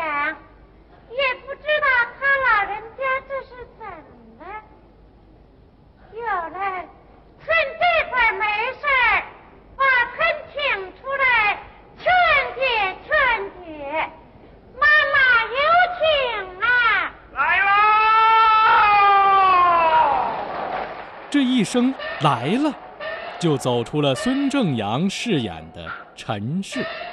想，也不知道他老人家这是怎么了。有了，趁这会儿没事儿，把他请出来劝解劝解。妈妈有请啊！ 来啦！ 这一声来了，就走出了孙正阳饰演的陈氏。